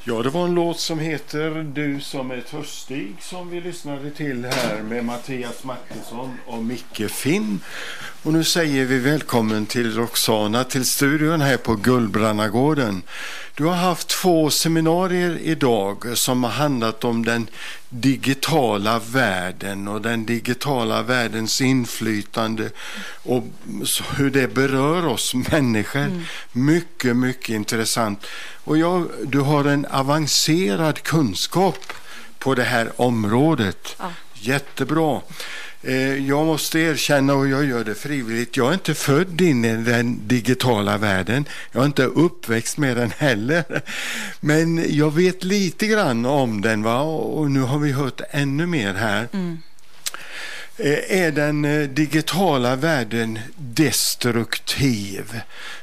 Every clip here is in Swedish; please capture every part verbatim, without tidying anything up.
Ja, det var en låt som heter Du som är törstig som vi lyssnade till här med Mattias Martinsson och Micke Finn. Och nu säger vi välkommen till Roxana till studion här på Gullbrannagården. Du har haft två seminarier idag som har handlat om den digitala världen och den digitala världens inflytande och hur det berör oss människor. Mm. Mycket, mycket intressant. Och jag, du har en avancerad kunskap på det här området. Ja. Jättebra. Jag måste erkänna, och jag gör det frivilligt, jag är inte född in i den digitala världen. Jag är inte uppväxt med den heller. Men jag vet lite grann om den, va? Och nu har vi hört ännu mer här. Mm. Är den digitala världen destruktiv,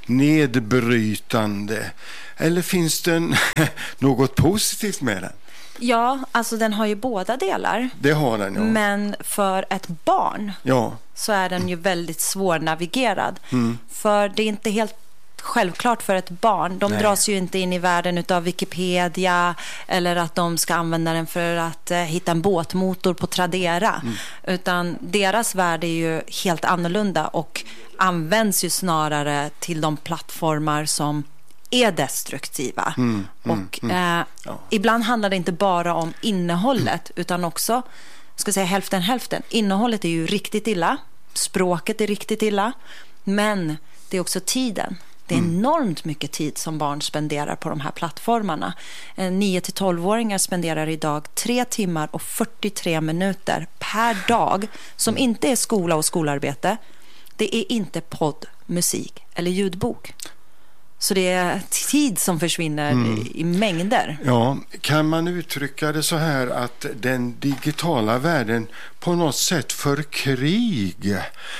nedbrytande, eller finns det något positivt med den? Ja, alltså den har ju båda delar. Det har den, ja. Men för ett barn ja. så är den ju väldigt svårnavigerad. Mm. För det är inte helt självklart för ett barn. De Nej. dras ju inte in i världen utav Wikipedia eller att de ska använda den för att eh, hitta en båtmotor på Tradera. Mm. Utan deras värld är ju helt annorlunda och används ju snarare till de plattformar som är destruktiva. Mm, mm, och mm, eh, ja. ibland handlar det inte bara om innehållet mm. utan också, ska säga hälften hälften. Innehållet är ju riktigt illa, språket är riktigt illa, men det är också tiden. Det är mm. enormt mycket tid som barn spenderar på de här plattformarna. nio till tolv-åringar spenderar idag tre timmar och fyrtiotre minuter per dag som inte är skola och skolarbete. Det är inte podd, musik eller ljudbok. Så det är tid som försvinner mm. i, i mängder. Ja, kan man uttrycka det så här att den digitala världen på något sätt för krig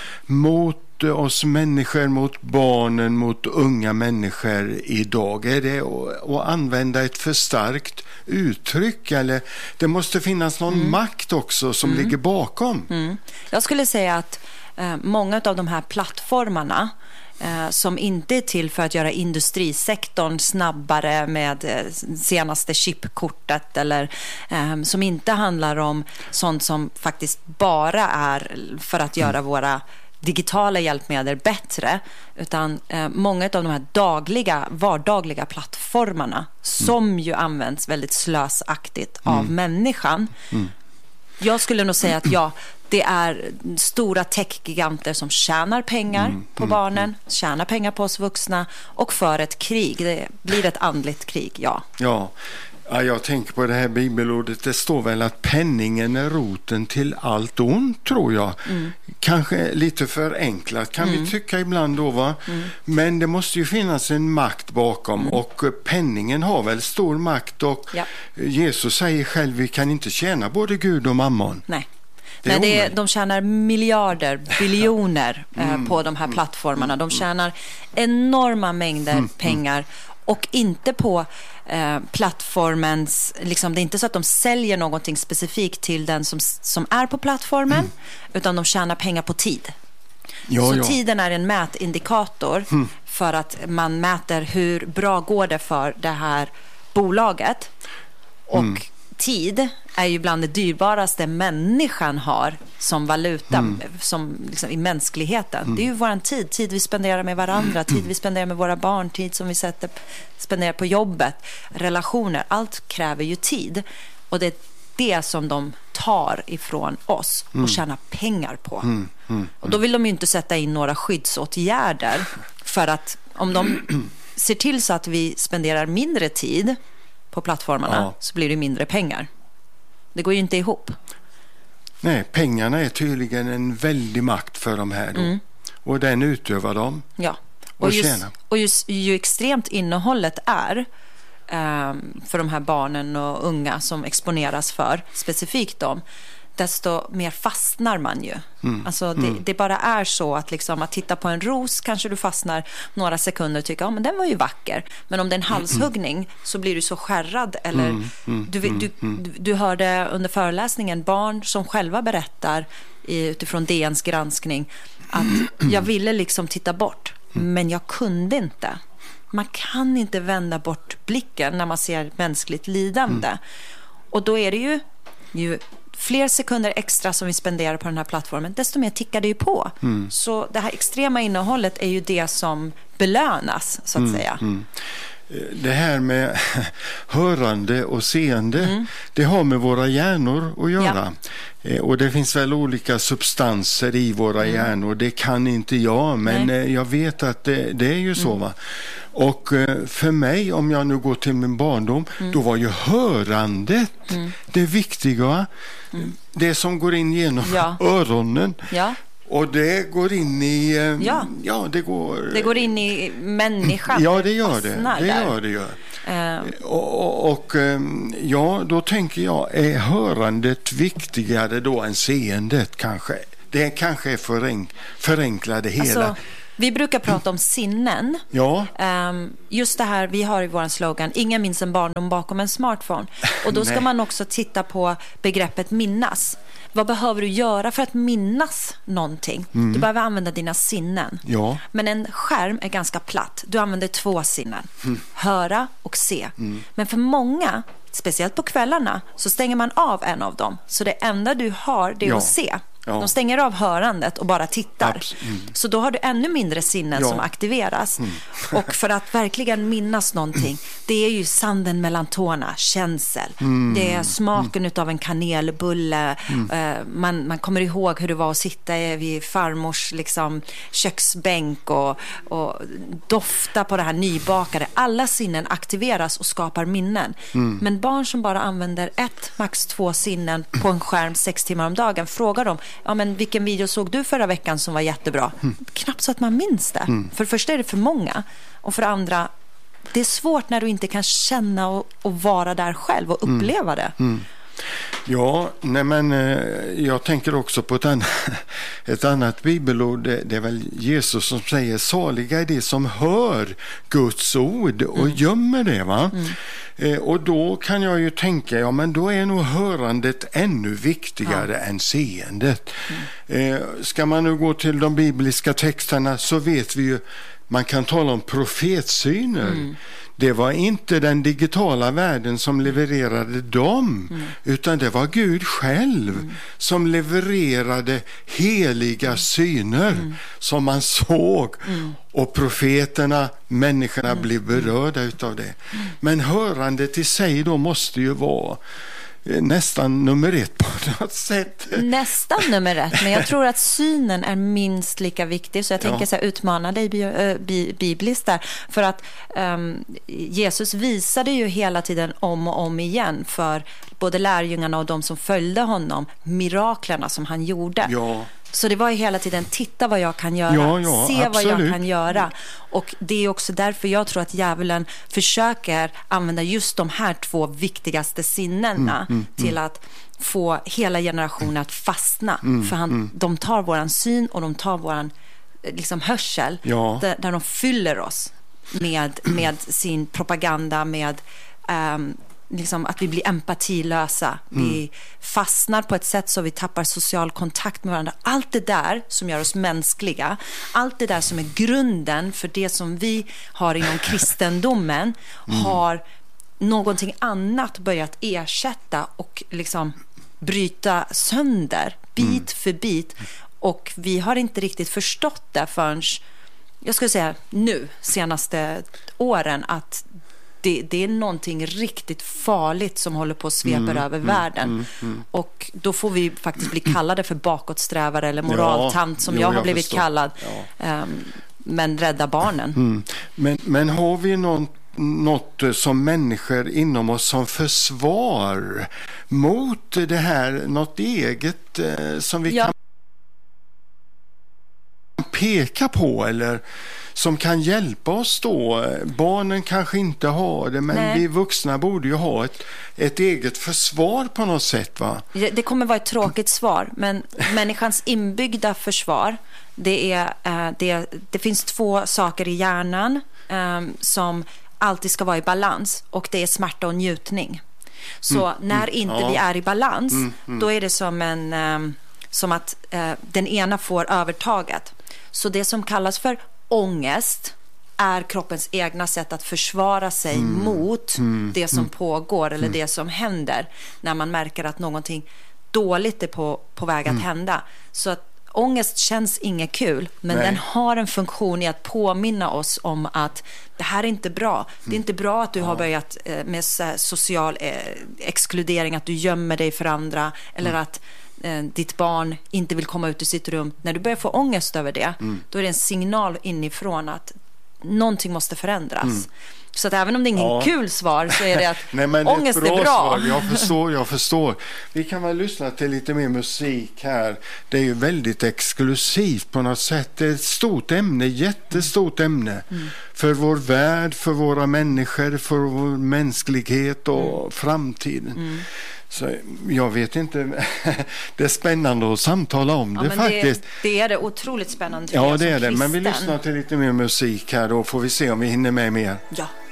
mot oss människor, mot barnen, mot unga människor idag? Är det att, att använda ett för starkt uttryck, eller det måste finnas någon mm. makt också som mm. ligger bakom? Mm. Jag skulle säga att eh, många av de här plattformarna Eh, som inte är till för att göra industrisektorn snabbare med eh, senaste chipkortet eller eh, som inte handlar om sånt som faktiskt bara är för att göra våra digitala hjälpmedel bättre, utan eh, många av de här dagliga, vardagliga plattformarna som mm. ju används väldigt slösaktigt mm. av människan. Mm. Jag skulle nog säga att ja, det är stora techgiganter som tjänar pengar mm, på mm, barnen, mm. tjänar pengar på oss vuxna och för ett krig. Det blir ett andligt krig, ja. Ja. Ja, jag tänker på det här bibelordet. Det står väl att penningen är roten till allt ont, tror jag. Mm. Kanske lite förenklat kan mm. vi tycka ibland då, va? Mm. Men det måste ju finnas en makt bakom mm. och penningen har väl stor makt och ja. Jesus säger själv, vi kan inte tjäna både Gud och mammon. Nej. Det Nej, det är, de tjänar miljarder, biljoner mm. eh, på de här plattformarna. De tjänar enorma mängder mm. pengar och inte på eh, plattformens, liksom, det är inte så att de säljer någonting specifikt till den som, som är på plattformen, mm. utan de tjänar pengar på tid. Ja, så ja. tiden är en mätindikator mm. för att man mäter hur bra går det för det här bolaget. Och mm. tid är ju bland det dyrbaraste människan har som valuta, mm. som liksom i mänskligheten. Mm. Det är ju våran tid, tid vi spenderar med varandra, tid vi spenderar med våra barn, tid som vi sätter, spenderar på jobbet, relationer. Allt kräver ju tid. Och det är det som de tar ifrån oss och mm. tjänar pengar på. Mm. Mm. Och då vill de ju inte sätta in några skyddsåtgärder, för att om de ser till så att vi spenderar mindre tid på plattformarna ja. så blir det mindre pengar. Det går ju inte ihop. Nej, pengarna är tydligen en väldig makt för de här då. Mm. Och den utövar de. Ja. Och, och, just, och just, ju extremt innehållet är um, för de här barnen och unga som exponeras för, specifikt dem, desto mer fastnar man ju. Mm. Alltså det, mm. det bara är så att liksom att titta på en ros kanske du fastnar några sekunder och tycker, ja men den var ju vacker. Men om det är en halshuggning mm. så blir du så skärrad. Eller mm. Mm. Du, du, du, du hörde under föreläsningen barn som själva berättar i, utifrån D N:s granskning att jag ville liksom titta bort, mm. men jag kunde inte. Man kan inte vända bort blicken när man ser mänskligt lidande. Mm. Och då är det ju, ju fler sekunder extra som vi spenderar på den här plattformen, desto mer tickar det ju på. Mm. Så det här extrema innehållet är ju det som belönas, så att mm. säga. Mm. Det här med hörande och seende, mm. det har med våra hjärnor att göra. Ja. Och det finns väl olika substanser i våra mm. hjärnor. Det kan inte jag, men Nej. jag vet att det, det är ju så. Mm. Va? Och för mig, om jag nu går till min barndom, mm. då var ju hörandet mm. det viktiga. Mm. Det som går in genom ja. öronen. Ja. Och det går in i... Ja, ja det, går, det går in i människan. Ja, det gör det. Det gör det. Gör. Uh. Och, och ja, då tänker jag, är hörandet viktigare då än seendet kanske? Det kanske är förenk, förenklade hela... Alltså, vi brukar prata om sinnen. Ja. Um, just det här, vi har i vår slogan, ingen minns en barndom bakom en smartphone. Och då ska man också titta på begreppet minnas. Vad behöver du göra för att minnas någonting? Mm. Du behöver använda dina sinnen. Ja. Men en skärm är ganska platt. Du använder två sinnen. Mm. Höra och se. Mm. Men för många, speciellt på kvällarna, så stänger man av en av dem. Så det enda du har, det är ja. att se. Ja. De stänger av hörandet och bara tittar. Mm. Så då har du ännu mindre sinnen ja. som aktiveras. Mm. Och för att verkligen minnas någonting, det är ju sanden mellan tårna, känsel. Mm. Det är smaken mm. utav en kanelbulle. Mm. Man, man kommer ihåg hur det var att sitta vid farmors liksom, köksbänk och, och dofta på det här nybakade. Alla sinnen aktiveras och skapar minnen. Mm. Men barn som bara använder ett, max två sinnen på en skärm sex timmar om dagen, frågar dem, ja, men vilken video såg du förra veckan som var jättebra? Mm. Knappt så att man minns det. Mm. För det första är det för många. Och för det andra, det är svårt när du inte kan känna och, och vara där själv och uppleva mm. det. Mm. Ja, nej men jag tänker också på ett annat, ett annat bibelord. Det, det är väl Jesus som säger, saliga är det som hör Guds ord och mm. gömmer det, va? Mm. Eh, och då kan jag ju tänka, ja men då är nog hörandet ännu viktigare ja. än seendet. Mm. Eh, ska man nu gå till de bibliska texterna så vet vi ju, man kan tala om profetsyner. Mm. Det var inte den digitala världen som levererade dem, mm. utan det var Gud själv mm. som levererade heliga syner mm. som man såg. Mm. Och profeterna, människorna mm. blev berörda utav det. Mm. Men hörandet i sig då måste ju vara nästan nummer ett på något sätt. Nästan nummer ett, men jag tror att synen är minst lika viktig, så jag tänker ja. så här, utmana dig bi- äh, bi- bibliskt där, för att um, Jesus visade ju hela tiden om och om igen för både lärjungarna och de som följde honom miraklerna som han gjorde. Ja. Så det var ju hela tiden, titta vad jag kan göra, ja, ja, se absolut. vad jag kan göra. Och det är också därför jag tror att djävulen försöker använda just de här två viktigaste sinnena mm, mm, till mm. att få hela generationen att fastna. Mm, för han, mm. de tar våran syn och de tar våran liksom, hörsel ja. där, där de fyller oss med, med sin propaganda, med... Um, liksom att vi blir empatilösa, mm. vi fastnar på ett sätt så vi tappar social kontakt med varandra. Allt det där som gör oss mänskliga, allt det där som är grunden för det som vi har inom kristendomen mm. har någonting annat börjat ersätta och liksom bryta sönder bit mm. för bit, och vi har inte riktigt förstått det förrän, jag skulle säga nu, senaste åren, att Det, det är någonting riktigt farligt som håller på att svepa mm, över mm, världen. Mm, mm. Och då får vi faktiskt bli kallade för bakåtsträvare eller moraltant, som ja, jag har jag blivit förstår. kallad. Ja. Um, men rädda barnen. Mm. Men, men har vi någon, något som människor inom oss som försvar mot det här, något eget eh, som vi ja. kan peka på, eller som kan hjälpa oss då? Barnen kanske inte har det, men Nej. vi vuxna borde ju ha ett, ett eget försvar på något sätt, va? Det kommer vara ett tråkigt svar, men människans inbyggda försvar, det är det, det finns två saker i hjärnan um, som alltid ska vara i balans, och det är smärta och njutning. Så mm, när mm, inte ja. vi är i balans, mm, mm. då är det som en um, som att uh, den ena får övertaget. Så det som kallas för ångest är kroppens egna sätt att försvara sig Mm. mot Mm. det som Mm. pågår eller Mm. det som händer när man märker att någonting dåligt är på, på väg att Mm. hända. Så att ångest känns inget kul, men Nej. den har en funktion i att påminna oss om att det här är inte bra. Det är inte bra att du har börjat eh, med så här social eh, exkludering, att du gömmer dig för andra, eller Mm. att eh, ditt barn inte vill komma ut ur sitt rum. När du börjar få ångest över det, Mm. då är det en signal inifrån att någonting måste förändras. Mm. Så att även om det är ingen Ja. kul svar, så är det att Nej, men ångest det är, ett är bra bra. Svar. Jag förstår, jag förstår. Vi kan väl lyssna till lite mer musik här. Det är ju väldigt exklusivt på något sätt. Det är ett stort ämne, jättestort ämne. Mm. För vår värld, för våra människor, för vår mänsklighet och mm. framtiden. Mm. Så jag vet inte, det är spännande att samtala om ja, det men faktiskt. Det, det är det otroligt spännande. Ja, det är det. Kristen. Men vi lyssnar till lite mer musik här, då får vi se om vi hinner med mer. Ja.